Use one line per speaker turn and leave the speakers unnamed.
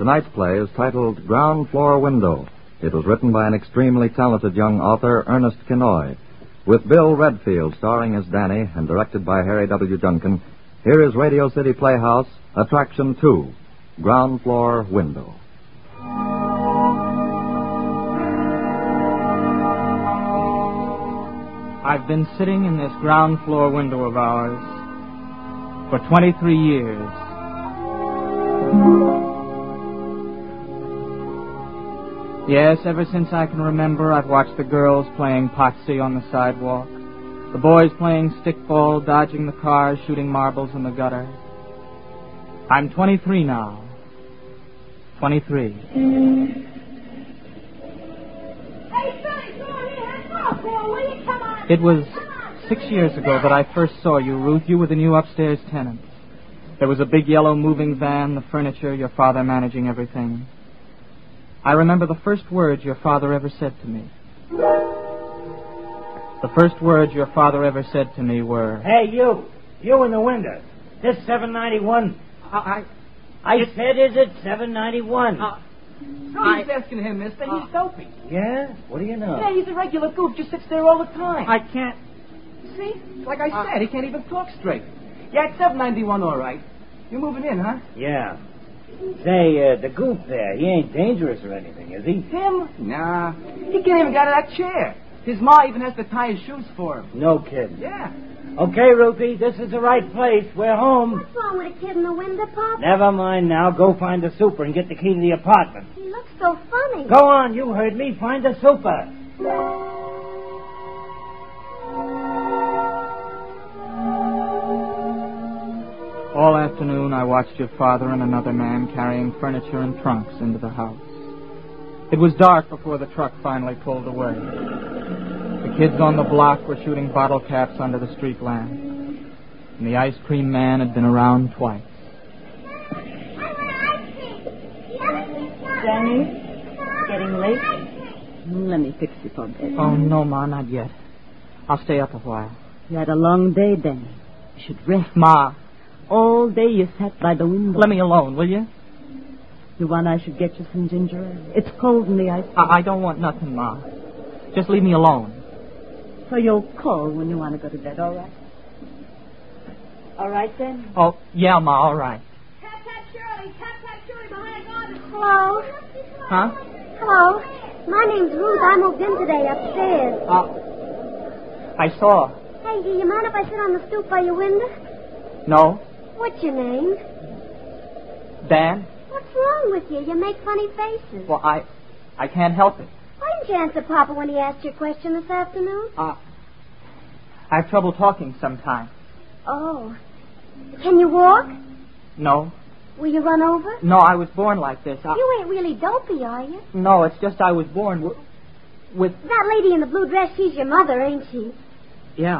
Tonight's play is titled Ground Floor Window. It was written by an extremely talented young author, Ernest Kinoy. With Bill Redfield starring as Danny and directed by Harry W. Duncan, here is Radio City Playhouse, Attraction 2, Ground Floor Window.
I've been sitting in this ground floor window of ours for 23 years. Yes, ever since I can remember, I've watched the girls playing potsy on the sidewalk, the boys playing stickball, dodging the cars, shooting marbles in the gutter. I'm 23 now. 23. It was 6 years ago that I first saw you, Ruth. You were the new upstairs tenant. There was a big yellow moving van, the furniture, your father managing everything. I remember the first words your father ever said to me. The first words your father ever said to me were...
Hey, you in the window. This 791. I said, is it 791?
Somebody's asking him, mister. He's dopey.
Yeah? What do you know?
Yeah, he's a regular goof. Just sits there all the time.
I can't...
See? Like I said, he can't even talk straight. Yeah, it's 791, all right. You're moving in, huh?
Yeah. Say, the goof there, he ain't dangerous or anything, is he?
Him? Nah. He can't even get out of that chair. His ma even has to tie his shoes for him.
No kidding.
Yeah.
Okay, Ruthie, this is the right place. We're home.
What's wrong with a kid in the window, Pop?
Never mind now. Go find the super and get the key to the apartment.
He looks so funny.
Go on, you heard me. Find the super.
All afternoon, I watched your father and another man carrying furniture and trunks into the house. It was dark before the truck finally pulled away. The kids on the block were shooting bottle caps under the street lamp. And the ice cream man had been around twice.
Danny, getting late? Let me fix you for bed.
Oh, no, Ma, not yet. I'll stay up a while.
You had a long day, Danny. You should rest.
Ma.
All day you sat by the window.
Let me alone, will you?
You want I should get you some ginger ale? It's cold in the ice.
I don't want nothing, Ma. Just leave me alone.
So you'll call when you want to go to bed, all right? All right, then?
Oh, yeah, Ma, all right.
Tap, Shirley behind the garden. Hello?
Huh?
Hello? My name's Ruth. I moved in today upstairs.
I saw.
Hey, do you mind if I sit on the stoop by your window?
No?
What's your name?
Dan?
What's wrong with you? You make funny faces.
Well, I can't help it.
Why didn't you answer Papa when he asked you a question this afternoon?
I have trouble talking sometimes.
Oh. Can you walk?
No.
Will you run over?
No, I was born like this.
You ain't really dopey, are you?
No, it's just I was born with...
That lady in the blue dress, she's your mother, ain't she?